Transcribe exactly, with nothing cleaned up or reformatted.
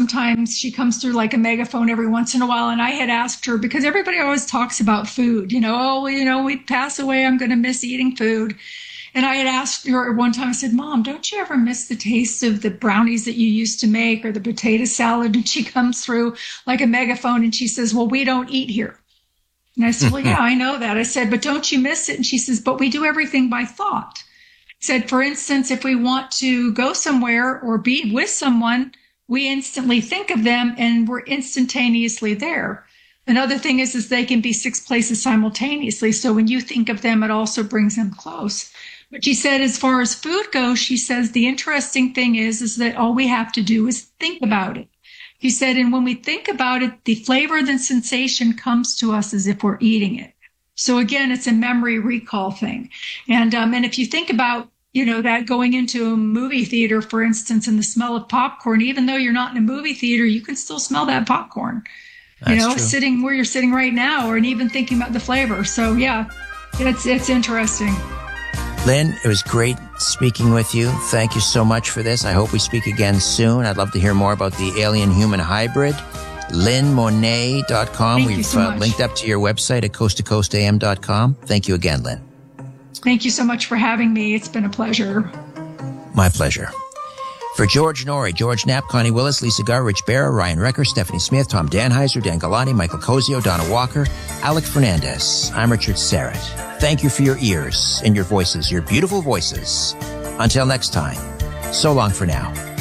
sometimes she comes through like a megaphone every once in a while. And I had asked her, because everybody always talks about food, you know, oh, you know, we pass away, I'm going to miss eating food. And I had asked her one time, I said, Mom, don't you ever miss the taste of the brownies that you used to make or the potato salad? And she comes through like a megaphone and she says, well, we don't eat here. And I said, well, yeah, I know that. I said, but don't you miss it? And she says, but we do everything by thought. I said, for instance, if we want to go somewhere or be with someone, we instantly think of them and we're instantaneously there. Another thing is, is they can be six places simultaneously. So when you think of them, it also brings them close. But she said, as far as food goes, she says, the interesting thing is, is that all we have to do is think about it. She said, and when we think about it, the flavor and sensation comes to us as if we're eating it. So again, it's a memory recall thing. And, um, and if you think about, you know, that going into a movie theater, for instance, and the smell of popcorn, even though you're not in a movie theater, you can still smell that popcorn, That's you know, true. Sitting where you're sitting right now, or and even thinking about the flavor. So yeah, it's, it's interesting. Lynn, it was great speaking with you. Thank you so much for this. I hope we speak again soon. I'd love to hear more about the alien-human hybrid. lynn monet dot com. Thank We've you so uh, much. linked up to your website at coast to coast a m dot com. Thank you again, Lynn. Thank you so much for having me. It's been a pleasure. My pleasure. For George Norrie, George Knapp, Connie Willis, Lisa Garr, Rich Barra, Ryan Recker, Stephanie Smith, Tom Danheiser, Dan Galati, Michael Cozio, Donna Walker, Alec Fernandez. I'm Richard Serrett. Thank you for your ears and your voices, your beautiful voices. Until next time, so long for now.